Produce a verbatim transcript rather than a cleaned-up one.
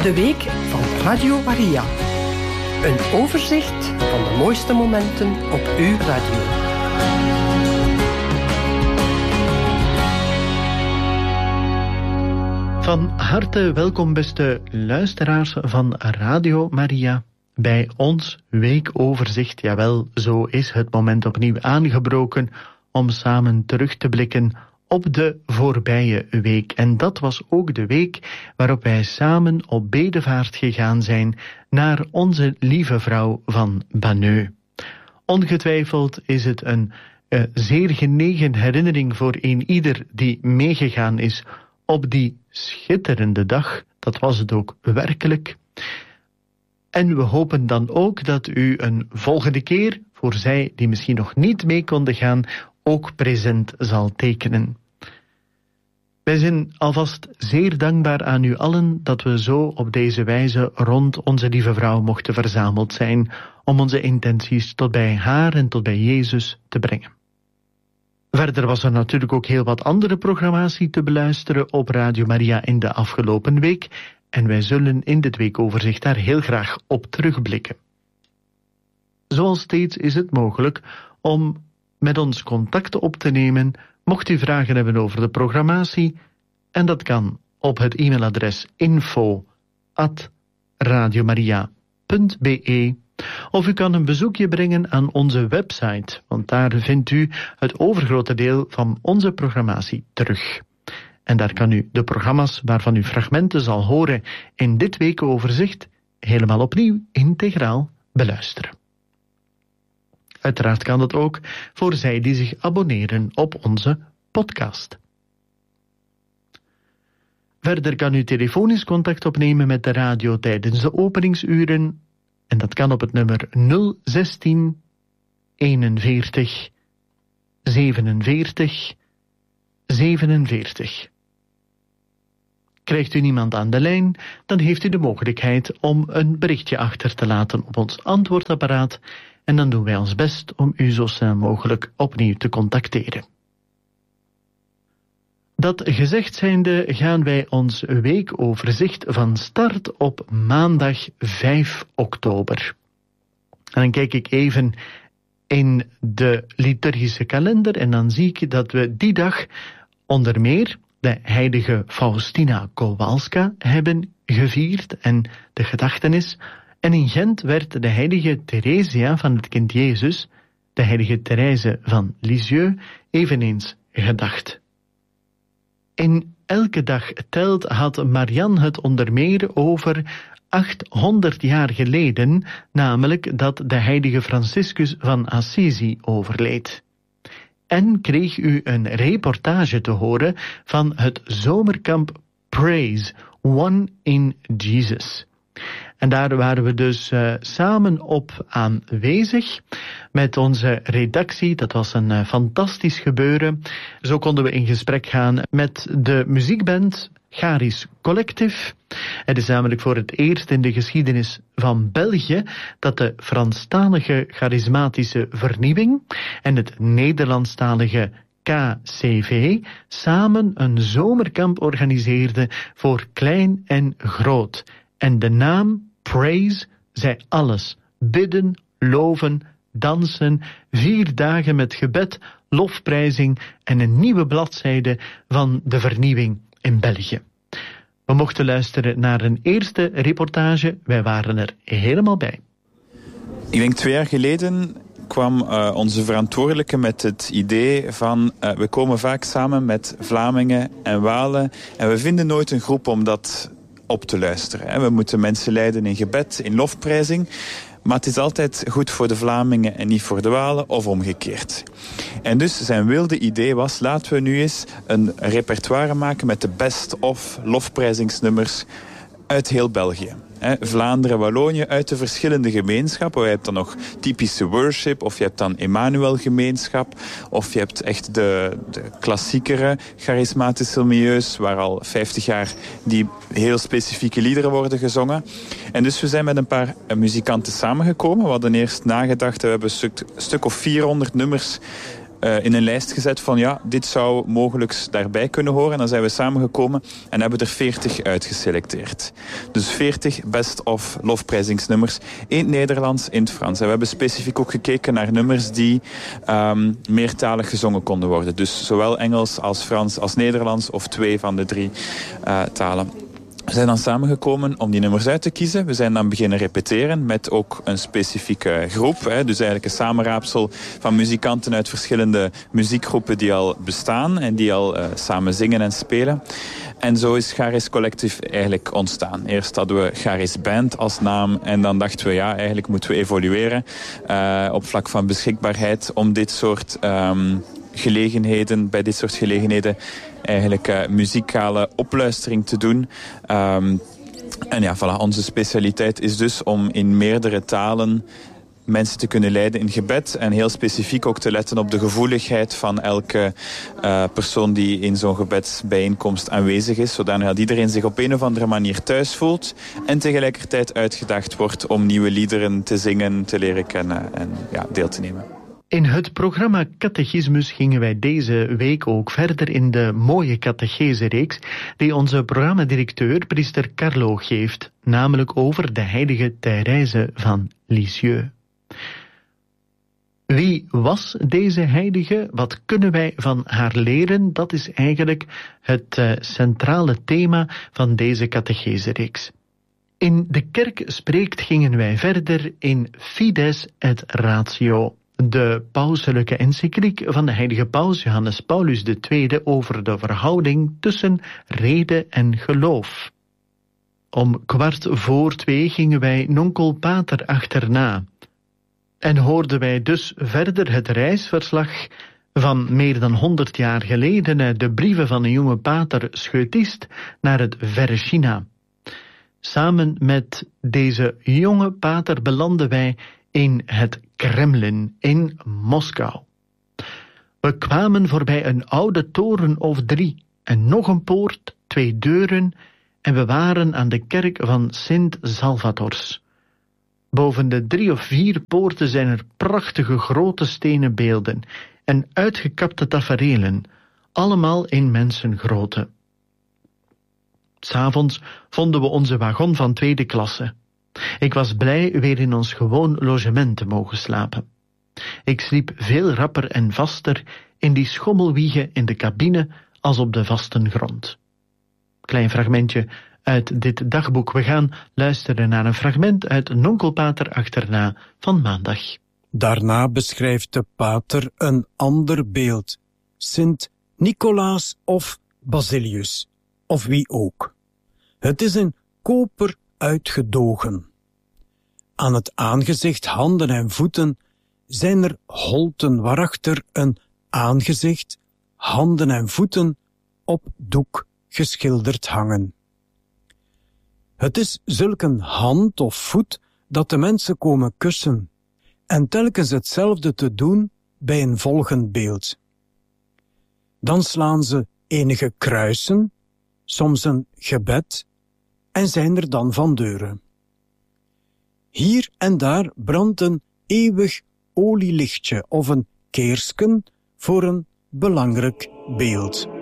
De week van Radio Maria. Een overzicht van de mooiste momenten op uw radio. Van harte welkom, beste luisteraars van Radio Maria, bij ons weekoverzicht. Jawel, zo is het moment opnieuw aangebroken om samen terug te blikken op de voorbije week. En dat was ook de week waarop wij samen op bedevaart gegaan zijn naar onze lieve vrouw van Banneux. Ongetwijfeld is het een uh, zeer genegen herinnering voor een ieder die meegegaan is op die schitterende dag. Dat was het ook werkelijk. En we hopen dan ook dat u een volgende keer, voor zij die misschien nog niet mee konden gaan, ook present zal tekenen. Wij zijn alvast zeer dankbaar aan u allen dat we zo op deze wijze rond onze lieve vrouw mochten verzameld zijn om onze intenties tot bij haar en tot bij Jezus te brengen. Verder was er natuurlijk ook heel wat andere programmatie te beluisteren op Radio Maria in de afgelopen week en wij zullen in dit weekoverzicht daar heel graag op terugblikken. Zoals steeds is het mogelijk om met ons contact op te nemen, mocht u vragen hebben over de programmatie, en dat kan op het e-mailadres info at radiomaria punt be, of u kan een bezoekje brengen aan onze website, want daar vindt u het overgrote deel van onze programmatie terug. En daar kan u de programma's waarvan u fragmenten zal horen in dit weekoverzicht helemaal opnieuw integraal beluisteren. Uiteraard kan dat ook voor zij die zich abonneren op onze podcast. Verder kan u telefonisch contact opnemen met de radio tijdens de openingsuren. En dat kan op het nummer nul zestien eenenveertig zevenenveertig zevenenveertig. Krijgt u niemand aan de lijn, dan heeft u de mogelijkheid om een berichtje achter te laten op ons antwoordapparaat. En dan doen wij ons best om u zo snel mogelijk opnieuw te contacteren. Dat gezegd zijnde gaan wij ons weekoverzicht van start op maandag vijf oktober. En dan kijk ik even in de liturgische kalender en dan zie ik dat we die dag onder meer de heilige Faustina Kowalska hebben gevierd en de gedachtenis. En in Gent werd de heilige Theresia van het kind Jezus, de heilige Therese van Lisieux, eveneens gedacht. In Elke dag telt had Marianne het onder meer over achthonderd jaar geleden, namelijk dat de heilige Franciscus van Assisi overleed. En kreeg u een reportage te horen van het zomerkamp Praise, One in Jesus. En daar waren we dus uh, samen op aanwezig met onze redactie. Dat was een uh, fantastisch gebeuren. Zo konden we in gesprek gaan met de muziekband Charis Collective. Het is namelijk voor het eerst in de geschiedenis van België dat de Franstalige charismatische vernieuwing en het Nederlandstalige K C V samen een zomerkamp organiseerden voor klein en groot. En de naam Praise zei alles. Bidden, loven, dansen, vier dagen met gebed, lofprijzing en een nieuwe bladzijde van de vernieuwing in België. We mochten luisteren naar een eerste reportage. Wij waren er helemaal bij. Ik denk twee jaar geleden kwam uh, onze verantwoordelijke met het idee van uh, we komen vaak samen met Vlamingen en Walen en we vinden nooit een groep om dat op te luisteren. Hè. We moeten mensen leiden in gebed, in lofprijzing. Maar het is altijd goed voor de Vlamingen en niet voor de Walen, of omgekeerd. En dus zijn wilde idee was, laten we nu eens een repertoire maken met de best-of lofprijzingsnummers uit heel België. He, Vlaanderen, Wallonië, uit de verschillende gemeenschappen. Je hebt dan nog typische worship, of je hebt dan Emmanuel-gemeenschap, of je hebt echt de, de klassiekere charismatische milieus, waar al vijftig jaar die heel specifieke liederen worden gezongen. En dus we zijn met een paar muzikanten samengekomen. We hadden eerst nagedacht, we hebben een stuk, stuk of vierhonderd nummers uh, in een lijst gezet van ja, dit zou mogelijk daarbij kunnen horen. En dan zijn we samengekomen en hebben er veertig uitgeselecteerd. Dus veertig best of lofprijzingsnummers in het Nederlands, in het Frans. En we hebben specifiek ook gekeken naar nummers die um, meertalig gezongen konden worden. Dus zowel Engels als Frans als Nederlands of twee van de drie uh, talen. We zijn dan samengekomen om die nummers uit te kiezen. We zijn dan beginnen repeteren met ook een specifieke groep. Hè. Dus eigenlijk een samenraapsel van muzikanten uit verschillende muziekgroepen die al bestaan en die al uh, samen zingen en spelen. En zo is Charis Collective eigenlijk ontstaan. Eerst hadden we Charis Band als naam en dan dachten we ja, eigenlijk moeten we evolueren uh, op vlak van beschikbaarheid om dit soort um, gelegenheden, bij dit soort gelegenheden eigenlijk uh, muzikale opluistering te doen. Um, en ja, voilà, onze specialiteit is dus om in meerdere talen mensen te kunnen leiden in gebed en heel specifiek ook te letten op de gevoeligheid van elke uh, persoon die in zo'n gebedsbijeenkomst aanwezig is, zodanig dat iedereen zich op een of andere manier thuis voelt en tegelijkertijd uitgedaagd wordt om nieuwe liederen te zingen, te leren kennen en ja, deel te nemen. In het programma Catechismus gingen wij deze week ook verder in de mooie catechese-reeks die onze programmadirecteur, priester Carlo, geeft, namelijk over de heilige Thérèse van Lisieux. Wie was deze heilige? Wat kunnen wij van haar leren? Dat is eigenlijk het uh, centrale thema van deze catechese-reeks. In de kerk spreekt gingen wij verder in Fides et Ratio, de pauselijke encycliek van de heilige paus Johannes Paulus de Tweede over de verhouding tussen rede en geloof. Om kwart voor twee gingen wij nonkel pater achterna en hoorden wij dus verder het reisverslag van meer dan honderd jaar geleden uit de brieven van een jonge pater Scheutist naar het verre China. Samen met deze jonge pater belanden wij in het Kremlin in Moskou. We kwamen voorbij een oude toren of drie en nog een poort, twee deuren en we waren aan de kerk van Sint Salvators. Boven de drie of vier poorten zijn er prachtige grote stenen beelden en uitgekapte taferelen, allemaal in mensengrootte. 'S Avonds vonden we onze wagon van tweede klasse. Ik was blij weer in ons gewoon logement te mogen slapen. Ik sliep veel rapper en vaster in die schommelwiegen in de cabine als op de vaste grond. Klein fragmentje uit dit dagboek. We gaan luisteren naar een fragment uit Nonkelpater achterna van maandag. Daarna beschrijft de pater een ander beeld, Sint Nicolaas of Basilius, of wie ook. Het is in koper uitgedogen. Aan het aangezicht, handen en voeten zijn er holten waarachter een aangezicht, handen en voeten op doek geschilderd hangen. Het is zulk een hand of voet dat de mensen komen kussen en telkens hetzelfde te doen bij een volgend beeld. Dan slaan ze enige kruisen, soms een gebed en zijn er dan van deuren. Hier en daar brandt een eeuwig olielichtje of een keersken voor een belangrijk beeld.